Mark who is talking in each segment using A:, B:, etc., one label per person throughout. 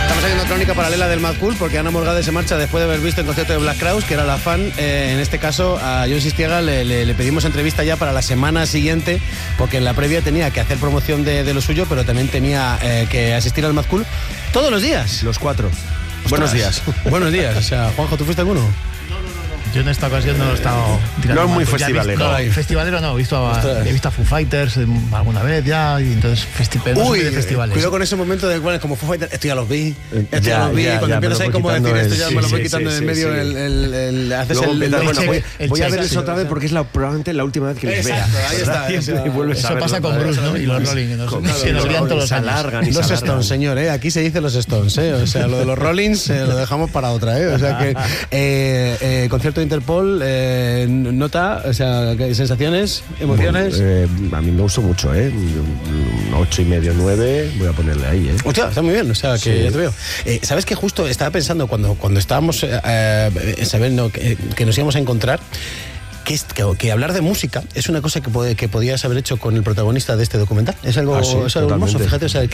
A: Estamos haciendo crónica paralela del Mad Cool porque Ana Morgade se marcha después de haber visto el concierto de Black Crowes, que era la fan. En este caso, a Jon Sistiaga le pedimos entrevista ya para la semana siguiente, porque en la previa tenía que hacer promoción de lo suyo, pero también tenía que asistir al Mad Cool todos los días.
B: Los 4.
A: Ostras.
B: Buenos días.
A: Buenos días. O sea, Juanjo, ¿tú fuiste alguno?
C: Yo en esta ocasión no he estado tirando.
B: No es muy
C: mal,
B: festivalero.
C: Festivalero no, he visto a Foo Fighters alguna vez ya, y entonces
A: Uy,
C: de festivales.
A: cuidado con ese momento de cual como Foo Fighters, esto ya los vi,
B: Ya,
A: cuando empiezas ahí como a decir esto ya me lo voy
B: sí,
A: quitando
B: sí,
A: de en medio,
B: sí.
A: haces
B: Luego
A: el
B: voy a verles otra vez porque es probablemente la última vez que les vea.
A: Exacto, ahí está.
B: Siempre vuelves a
C: Eso
B: verlos,
C: pasa con
B: ¿vale?
C: Bruce, ¿no? Y los Rolling, que nos lían todos los
B: se
C: años.
B: alargan y
A: Los
B: se alargan.
A: Stones, señor, aquí se dice los Stones, o sea, lo de los Rollins lo dejamos para otra, o sea que concierto de Interpol, nota, o sea, sensaciones, emociones.
B: Bueno, a mí me gustó mucho, un 8,5, 9, voy a ponerle ahí,
A: Hostia, está muy bien, o sea, que
B: Sí.
A: ya te veo. ¿Sabes que justo estaba pensando cuando estábamos sabiendo que nos íbamos a encontrar? Que hablar de música es una cosa que podías haber hecho con el protagonista de este documental. Es algo,
B: Sí,
A: es algo hermoso,
B: totalmente.
A: fíjate, o sea,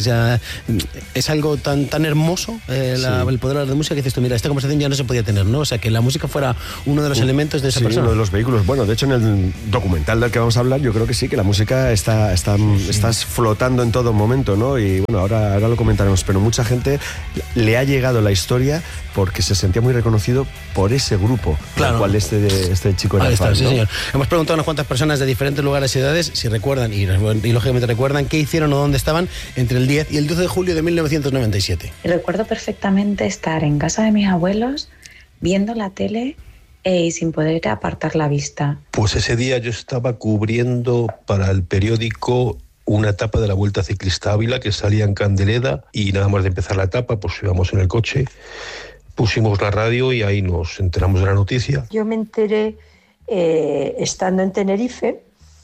A: es algo tan hermoso el poder hablar de música, que dices tú, mira, esta conversación ya no se podía tener, ¿no? O sea, que la música fuera uno de los elementos de esa
B: Sí,
A: persona.
B: uno de los vehículos. Bueno, de hecho, en el documental del que vamos a hablar, yo creo que sí, que la música estás flotando en todo momento, ¿no? Y bueno, ahora lo comentaremos, pero mucha gente le ha llegado la historia porque se sentía muy reconocido por ese grupo,
A: Claro.
B: al cual este chico era
A: Ahí está,
B: fan,
A: sí,
B: ¿no?
A: señor. Hemos preguntado a unas cuantas personas de diferentes lugares y edades si recuerdan, y lógicamente recuerdan, qué hicieron o dónde estaban entre el 10 y el 12 de julio de 1997.
D: Recuerdo perfectamente estar en casa de mis abuelos viendo la tele y sin poder apartar la vista.
E: Pues ese día yo estaba cubriendo para el periódico una etapa de la Vuelta Ciclista Ávila que salía en Candeleda, y nada más de empezar la etapa pues íbamos en el coche, pusimos la radio y ahí nos enteramos de la noticia.
F: Yo me enteré estando en Tenerife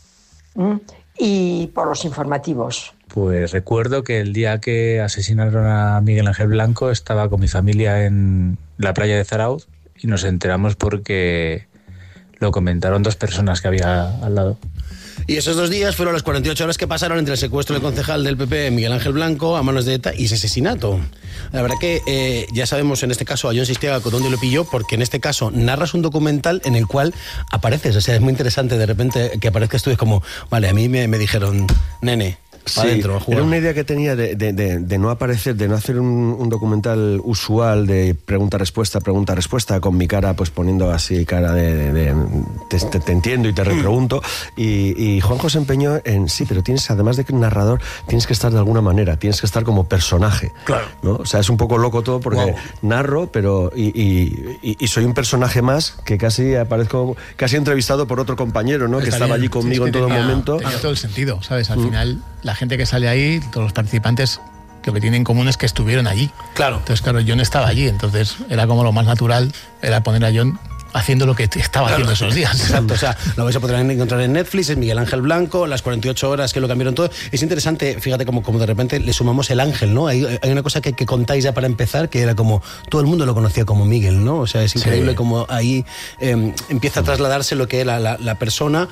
F: y por los informativos.
G: Pues recuerdo que el día que asesinaron a Miguel Ángel Blanco estaba con mi familia en la playa de Zarauz y nos enteramos porque lo comentaron dos personas que había al lado.
A: Y esos 2 días fueron las 48 horas que pasaron entre el secuestro del concejal del PP, Miguel Ángel Blanco, a manos de ETA, y ese asesinato. La verdad que ya sabemos en este caso a Jon Sistiaga con dónde lo pilló, porque en este caso narras un documental en el cual apareces. O sea, es muy interesante de repente que aparezcas tú. Es como, vale, a mí me dijeron, nene,
B: Sí,
A: adentro, a jugar.
B: era una idea que tenía de no aparecer, de no hacer un documental usual de pregunta-respuesta, con mi cara pues poniendo así cara de te entiendo y te repregunto. Y Juanjo se empeñó en, sí, pero tienes, además de que un narrador, tienes que estar de alguna manera, tienes que estar como personaje.
A: Claro.
B: ¿No? O sea, es un poco loco todo porque narro, pero y soy un personaje más que casi aparezco, casi entrevistado por otro compañero, ¿no? Que estaba allí conmigo en todo momento.
C: Tenía todo el sentido, ¿sabes? Al final, la gente que sale ahí, todos los participantes, lo que tienen en común es que estuvieron allí.
A: Claro.
C: Entonces, claro, Jon estaba allí, entonces era como lo más natural, era poner a Jon haciendo lo que estaba haciendo esos días.
A: Exacto, o sea, lo vais a poder encontrar en Netflix, es Miguel Ángel Blanco, las 48 horas que lo cambiaron todo. Es interesante, fíjate como de repente le sumamos el ángel, ¿no? Hay una cosa que contáis ya para empezar, que era como, todo el mundo lo conocía como Miguel, ¿no? O sea, es increíble como ahí empieza a trasladarse lo que era la persona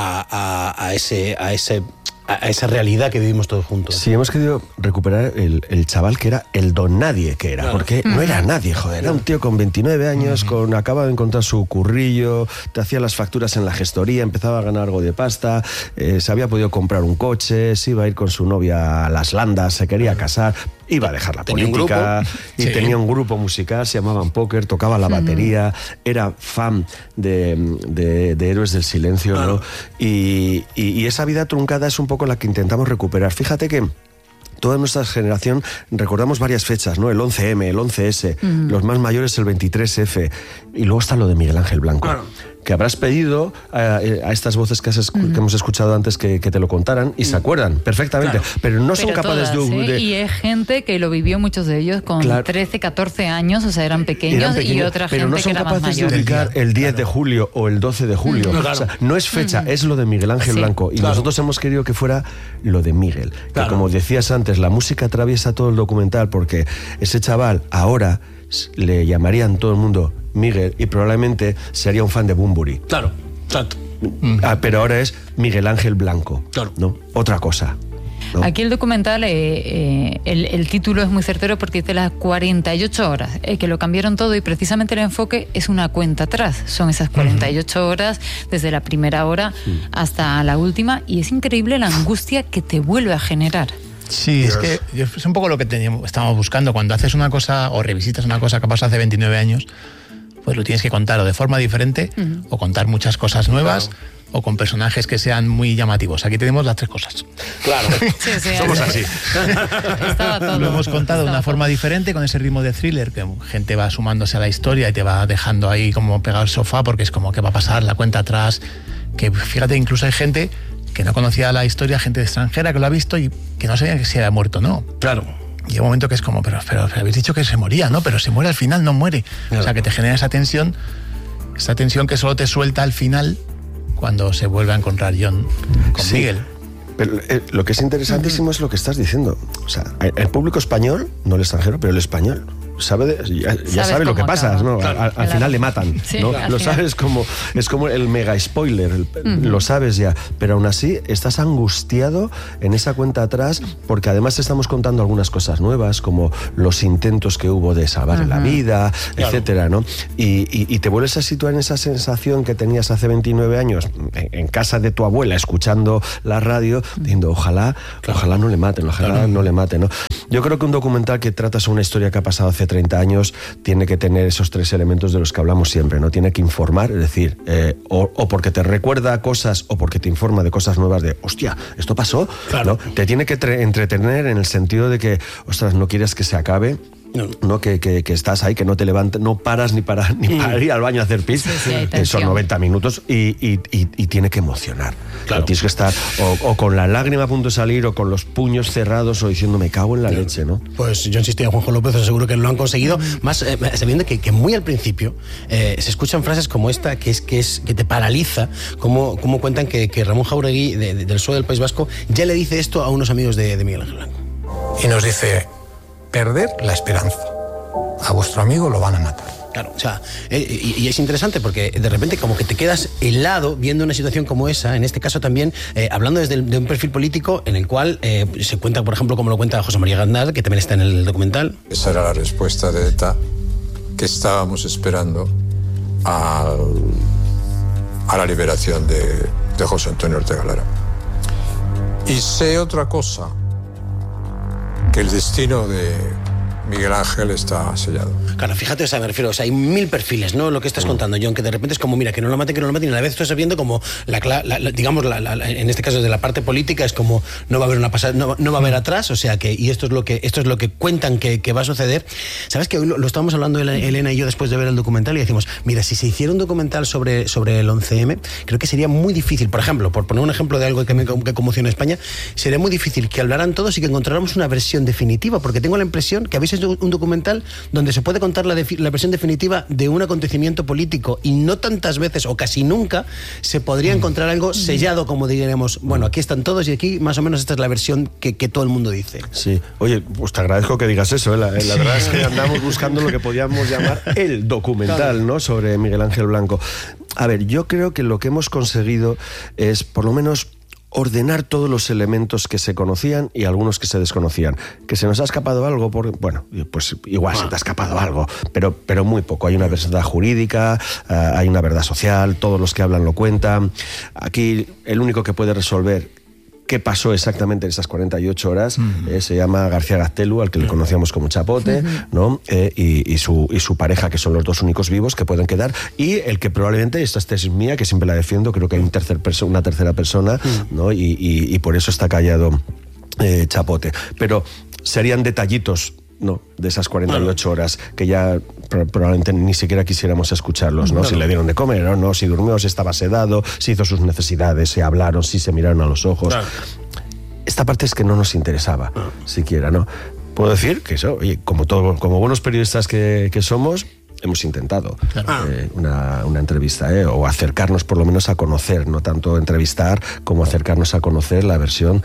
A: a esa realidad que vivimos todos juntos.
B: Sí, hemos querido recuperar el chaval que era el don nadie que era,
A: Claro.
B: porque no era nadie, joder, era un tío con 29 años, acaba de encontrar su currillo, te hacía las facturas en la gestoría, empezaba a ganar algo de pasta, se había podido comprar un coche, se iba a ir con su novia a las Landas, se quería casar, iba a dejar la
A: Tenía un
B: política,
A: grupo.
B: y
C: Sí.
B: tenía un grupo musical, se llamaban Póker, tocaba la batería, era fan de Héroes del Silencio,
A: Claro.
B: ¿no? Y esa vida truncada es un poco la que intentamos recuperar. Fíjate que toda nuestra generación recordamos varias fechas, ¿no? El 11M, el 11S, los más mayores el 23F, y luego está lo de Miguel Ángel Blanco.
A: Claro.
B: Que habrás pedido a estas voces que hemos escuchado antes que te lo contaran y se acuerdan perfectamente,
A: Claro.
B: pero no son
H: Pero
B: capaces
H: todas,
B: de...
H: Y es gente que lo vivió, muchos de ellos con
B: Claro.
H: 13, 14 años, o sea, eran pequeños, y otra
B: pero
H: gente
B: no son
H: que era más
B: capaces de
H: mayor.
B: ubicar el 10 de julio o el 12 de julio.
A: Claro.
B: O sea, no es fecha, es lo de Miguel Ángel
H: Sí.
B: Blanco. Y
A: Claro.
B: nosotros hemos querido que fuera lo de Miguel.
A: Claro.
B: Que como decías antes, la música atraviesa todo el documental porque ese chaval ahora le llamarían todo el mundo Miguel y probablemente sería un fan de Bunbury.
A: Claro, exacto.
B: Pero ahora es Miguel Ángel Blanco.
A: Claro.
B: ¿No? Otra cosa. ¿no?
H: Aquí el documental, el título es muy certero porque dice las 48 horas, que lo cambiaron todo y precisamente el enfoque es una cuenta atrás. Son esas 48 horas desde la primera hora hasta la última y es increíble la angustia que te vuelve a generar.
C: Sí, es que es un poco lo que estábamos buscando. Cuando haces una cosa o revisitas una cosa que pasó hace 29 años, pues lo tienes que contar o de forma diferente o contar muchas cosas nuevas. Claro. O con personajes que sean muy llamativos. Aquí tenemos las tres cosas.
A: Claro, somos así.
H: Estaba todo.
C: Lo hemos contado de una forma diferente, con ese ritmo de thriller, que gente va sumándose a la historia y te va dejando ahí como pegado al sofá, porque es como, ¿qué va a pasar? La cuenta atrás. Que fíjate, incluso hay gente que no conocía la historia, gente extranjera que lo ha visto y que no sabía que se había muerto, ¿no?
A: Claro.
C: Y hay un momento que es como, pero habéis dicho que se moría, ¿no? Pero se muere al final, no muere. Claro. O sea, que te genera esa tensión que solo te suelta al final, cuando se vuelve a encontrar John con Miguel.
B: Pero lo que es interesantísimo es lo que estás diciendo. O sea, el público español, no el extranjero, pero el español, ya sabe lo que pasa, ¿no? Claro. Al final le matan, sí, ¿no? Lo sabes, es como el mega spoiler, lo sabes ya, pero aún así estás angustiado en esa cuenta atrás, porque además estamos contando algunas cosas nuevas, como los intentos que hubo de salvar la vida, etcétera, ¿no? Y te vuelves a situar en esa sensación que tenías hace 29 años en casa de tu abuela, escuchando la radio, diciendo, ojalá no le maten, no le maten, ¿no? Yo creo que un documental que trata sobre una historia que ha pasado hace 30 años tiene que tener esos tres elementos de los que hablamos siempre, ¿no? Tiene que informar, es decir, o porque te recuerda cosas o porque te informa de cosas nuevas de, hostia, ¿esto pasó? Claro. ¿No? Te tiene que entretener en el sentido de que, ostras, no quieres que se acabe. No, que estás ahí, que no te levantes, no paras ni para ir al baño a hacer pis. Son 90 minutos y tiene que emocionar. Claro. Tienes que estar o con la lágrima a punto de salir o con los puños cerrados o diciendo me cago en la leche, ¿no?
A: Pues yo insisto en Juanjo López, seguro que lo han conseguido. Más sabiendo que muy al principio se escuchan frases como esta que te paraliza, como cuentan que Ramón Jauregui del PSOE del País Vasco ya le dice esto a unos amigos de Miguel Ángel Blanco.
I: Y nos dice: perder la esperanza. A vuestro amigo lo van a matar.
A: Claro, o sea, y es interesante porque de repente como que te quedas helado viendo una situación como esa, en este caso también, hablando desde de un perfil político en el cual se cuenta, por ejemplo, como lo cuenta José María Gaznal, que también está en el documental.
J: Esa era la respuesta de ETA que estábamos esperando a la liberación de José Antonio Ortega Lara. Y sé otra cosa, que el destino de Miguel Ángel está sellado.
A: Claro, fíjate, o sea, me refiero, o sea, hay 1000 perfiles, ¿no? Lo que estás contando, John, que de repente es como, mira, que no lo maten, y a la vez estás viendo como, digamos, en este caso de la parte política, es como, no va a haber una pasada, no va a haber atrás, o sea, que, y esto es lo que cuentan que va a suceder. ¿Sabes que hoy lo estábamos hablando Elena y yo después de ver el documental y decimos, mira, si se hiciera un documental sobre el 11M, creo que sería muy difícil, por ejemplo, por poner un ejemplo de algo que conmocionó a España, sería muy difícil que hablaran todos y que encontráramos una versión definitiva, porque tengo la impresión que habéis hecho un documental donde se puede contar la versión definitiva de un acontecimiento político y no tantas veces o casi nunca se podría encontrar algo sellado, como diríamos, bueno, aquí están todos y aquí más o menos esta es la versión que todo el mundo dice.
B: Sí, oye, pues te agradezco que digas eso, ¿eh? La verdad es que andamos buscando lo que podríamos llamar el documental, claro, ¿no? Sobre Miguel Ángel Blanco. A ver, yo creo que lo que hemos conseguido es, por lo menos, ordenar todos los elementos que se conocían y algunos que se desconocían. ¿Que se nos ha escapado algo? Bueno, pues igual se te ha escapado algo, pero muy poco. Hay una verdad jurídica, hay una verdad social, todos los que hablan lo cuentan. Aquí el único que puede resolver qué pasó exactamente en esas 48 horas se llama García Gaztelu, al que le conocíamos como Chapote, ¿no? Y su pareja, que son los dos únicos vivos que pueden quedar, y el que probablemente, esta es tesis mía, que siempre la defiendo, creo que hay una tercera persona, ¿no? Y por eso está callado Chapote. Pero serían detallitos, ¿no? De esas 48 horas que ya probablemente ni siquiera quisiéramos escucharlos, ¿no? Claro. Si le dieron de comer o no, si durmió, si estaba sedado, si hizo sus necesidades, si hablaron, si se miraron a los ojos. Claro. Esta parte es que no nos interesaba siquiera, ¿no? Puedo decir que eso, oye, como buenos periodistas que somos, hemos intentado una entrevista, o acercarnos por lo menos a conocer, no tanto entrevistar como acercarnos a conocer la versión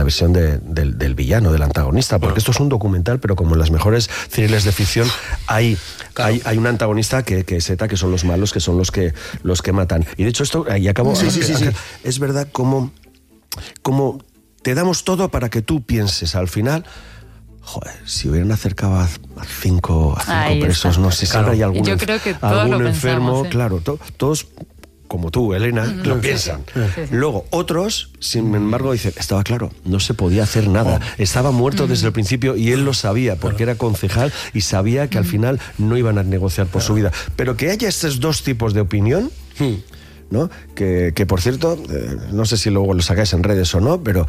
B: del villano, del antagonista, porque esto es un documental, pero como en las mejores thrillers de ficción hay un antagonista que es ETA, que son los malos, que son los que matan. Y de hecho esto, y acabo, sí. Es verdad como te damos todo para que tú pienses al final. Joder, si hubieran acercado a cinco presos, no sé si hay algún,
H: yo creo que
B: algún enfermo,
H: ¿eh?
B: Claro, todos, como tú, Elena, lo piensan. Sí. Luego, otros, sin embargo, dicen, estaba claro, no se podía hacer nada. Estaba muerto desde el principio y él lo sabía, porque era concejal y sabía que al final no iban a negociar por su vida. Pero que haya estos dos tipos de opinión, ¿no? Que por cierto, no sé si luego lo sacáis en redes o no, pero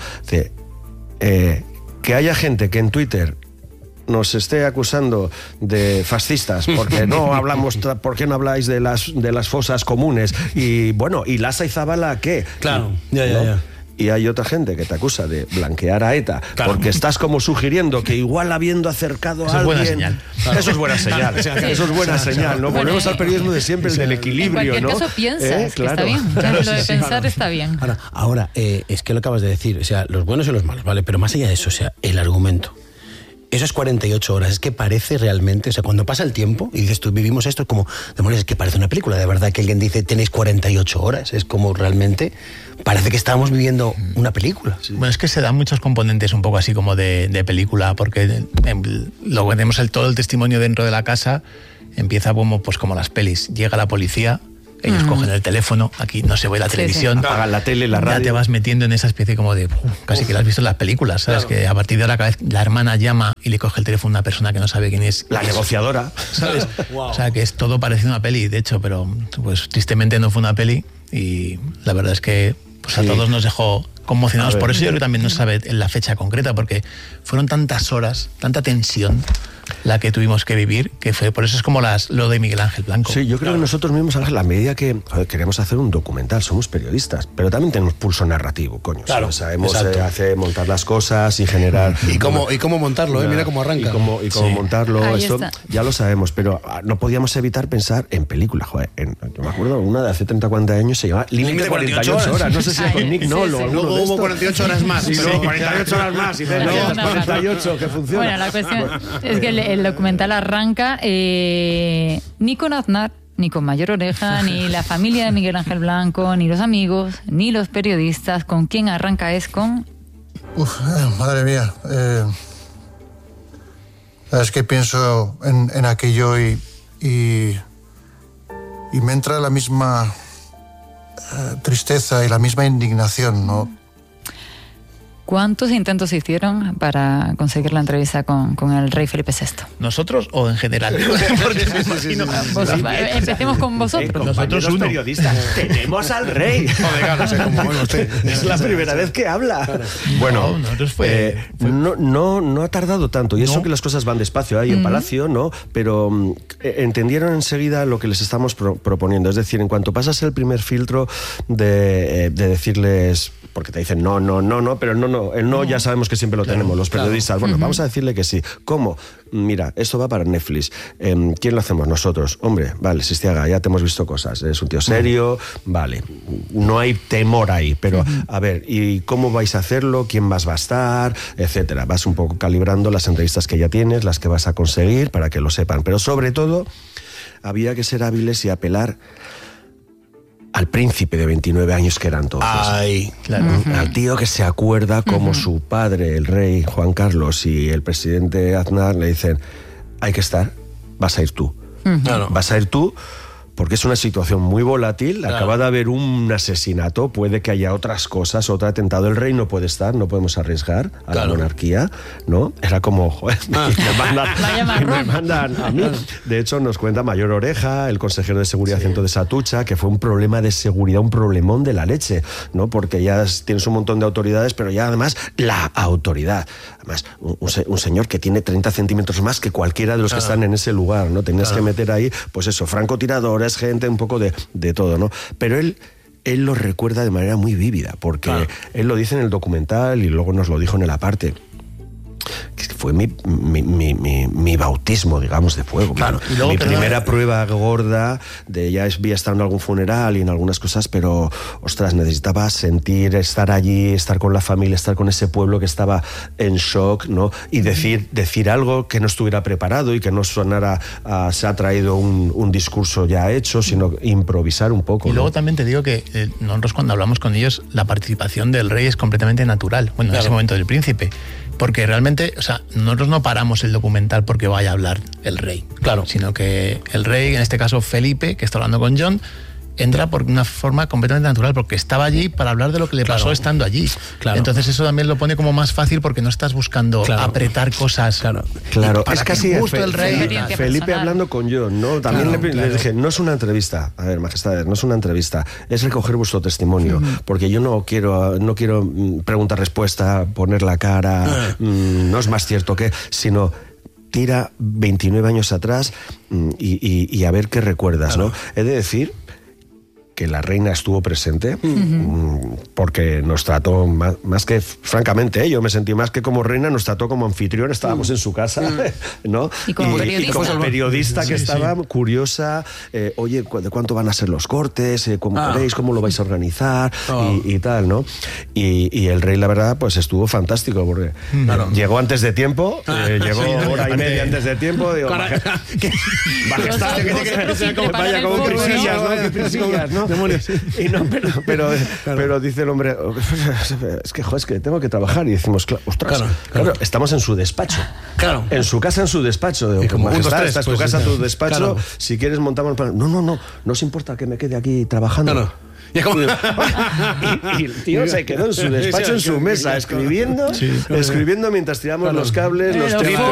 B: que haya gente que en Twitter nos esté acusando de fascistas porque no hablamos, ¿por qué no habláis de las fosas comunes? Y bueno, ¿y Lasa y Zabala qué?
A: Claro,
B: ¿no?
A: ya.
B: Y hay otra gente que te acusa de blanquear a ETA, porque estás como sugiriendo que igual habiendo acercado a alguien...
C: Eso es buena señal.
B: Eso es buena señal. Eso es buena señal, ¿no? Volvemos al periodismo de siempre, el del equilibrio,
H: en
B: ¿no?
H: cualquier caso piensas que está bien. Lo de pensar está bien.
A: Ahora, es que lo acabas de decir, o sea, los buenos y los malos, ¿vale? Pero más allá de eso, o sea, el argumento. Esas 48 horas, es que parece realmente, o sea, cuando pasa el tiempo y dices tú, vivimos esto, es como, demonios, es que parece una película, de verdad, que alguien dice, tenéis 48 horas, es como realmente, parece que estábamos viviendo una película.
C: Sí. Bueno, es que se dan muchos componentes un poco así como de película, porque luego tenemos todo el testimonio dentro de la casa, empieza como las pelis, llega la policía, ellos cogen el teléfono, aquí no se ve la televisión,
B: apagan la tele, la radio.
C: Ya te vas metiendo en esa especie como de, casi que lo has visto en las películas, ¿sabes? Claro. Que a partir de ahora cada vez la hermana llama y le coge el teléfono a una persona que no sabe quién es.
B: La negociadora,
C: ¿sabes? Wow. O sea, que es todo parecido a una peli, de hecho, pero pues tristemente no fue una peli y la verdad es que pues, a todos nos dejó conmocionados. Por eso yo creo que también no se sabe la fecha concreta, porque fueron tantas horas, tanta tensión la que tuvimos que vivir, que fue, por eso es como lo de Miguel Ángel Blanco.
B: Sí, yo creo que nosotros mismos, Ángel, a medida que queremos hacer un documental, somos periodistas, pero también tenemos pulso narrativo, coño.
A: Claro,
B: sabemos montar las cosas y generar...
A: Y cómo montarlo, mira cómo arranca.
B: Y cómo montarlo, eso ya lo sabemos, pero no podíamos evitar pensar en películas. Joder, yo me acuerdo, una de hace 30, 40 años se llamaba Límite 48 horas. No sé si con Nick Nolo.
A: Luego hubo 48 horas más.
B: Sí, 48 horas más. Y luego 48, que funciona.
H: Bueno, la cuestión es que el documental arranca ni con Aznar, ni con Mayor Oreja, ni la familia de Miguel Ángel Blanco, ni los amigos, ni los periodistas. ¿Con quién arranca? Es con...
K: Madre mía. Es que pienso en aquello y me entra la misma tristeza y la misma indignación, ¿no?
H: ¿Cuántos intentos se hicieron para conseguir la entrevista con el rey Felipe VI?
C: ¿Nosotros o en general?
H: Empecemos con vosotros.
B: Nosotros periodistas. Tenemos al rey. Es la primera vez que habla. Bueno, no ha tardado tanto. Y eso que las cosas van despacio ahí en Palacio, ¿no? Pero entendieron enseguida lo que les estamos proponiendo. Es decir, en cuanto pasas el primer filtro de decirles... Porque te dicen no, pero el no ya sabemos que siempre lo tenemos los periodistas. Bueno, vamos a decirle que sí. ¿Cómo? Mira, esto va para Netflix. ¿Quién lo hacemos? Nosotros. Hombre, vale, Sistiaga, ya te hemos visto cosas. Es un tío serio, vale. No hay temor ahí, pero a ver, ¿y cómo vais a hacerlo? ¿Quién más va a estar? Etcétera. Vas un poco calibrando las entrevistas que ya tienes, las que vas a conseguir, para que lo sepan. Pero sobre todo, había que ser hábiles y apelar al príncipe de 29 años que era entonces. Al tío que se acuerda como su padre, el rey Juan Carlos, y el presidente Aznar le dicen, hay que estar, vas a ir tú. Vas a ir tú porque es una situación muy volátil, acaba de haber un asesinato, puede que haya otras cosas, otro atentado, el rey no puede estar, no podemos arriesgar a la monarquía, ¿no? Era como, joder, me mandan a mí. De hecho, nos cuenta Mayor Oreja, el consejero de seguridad centro de Satucha, que fue un problema de seguridad, un problemón de la leche, ¿no? Porque ya tienes un montón de autoridades, pero ya además la autoridad. Además, un señor que tiene 30 centímetros más que cualquiera de los que están en ese lugar, ¿no? Tenías que meter ahí, pues eso, francotiradores, gente, un poco de todo, ¿no? Pero él lo recuerda de manera muy vívida, porque él lo dice en el documental y luego nos lo dijo en el aparte. fue mi bautismo, digamos, de fuego.
A: Claro.
B: Y luego, mi primera prueba gorda de ya había estado en algún funeral y en algunas cosas, pero, ostras, necesitaba sentir, estar allí, estar con la familia, estar con ese pueblo que estaba en shock, ¿no? Y decir algo que no estuviera preparado y que no sonara se ha traído un discurso ya hecho, sino improvisar un poco.
C: Y luego también te digo que nosotros cuando hablamos con ellos, la participación del rey es completamente natural. Bueno, en ese momento del príncipe. Porque realmente, o sea, nosotros no paramos el documental porque vaya a hablar el rey.
A: Claro.
C: Sino que el rey, en este caso Felipe, que está hablando con John, entra por una forma completamente natural, porque estaba allí para hablar de lo que le pasó estando allí. Claro. Entonces eso también lo pone como más fácil porque no estás buscando apretar cosas.
B: Claro, es casi
C: justo el rey.
B: Felipe hablando con John, ¿no? También le dije, no es una entrevista, a ver, majestades, no es una entrevista, es recoger vuestro testimonio, porque yo no quiero pregunta-respuesta, poner la cara, no es más cierto que, sino tira 29 años atrás y a ver qué recuerdas, ¿no? He de decir que la reina estuvo presente, porque nos trató más que, francamente, yo me sentí más que como reina, nos trató como anfitrión, estábamos en su casa, ¿no?
H: Y como
B: periodista que estaba curiosa, oye, ¿de cuánto van a ser los cortes? ¿Cómo queréis? ¿Cómo lo vais a organizar? Y tal, ¿no? Y el rey, la verdad, pues estuvo fantástico, porque llegó antes de tiempo, llegó hora y media antes de tiempo, digo, majestad, vaya como prisillas, ¿no? Qué prisillas, ¿no? Demonios. Y no, pero dice el hombre, es que tengo que trabajar. Y decimos, ostras, claro, estamos en su despacho. Claro. En su casa, en su despacho. Digo, como estás en tu casa, en tu despacho. Si quieres montamos el plan. No os importa que me quede aquí trabajando. Claro. Y el tío se quedó en su despacho, en su mesa, escribiendo mientras tiramos los cables, los temas.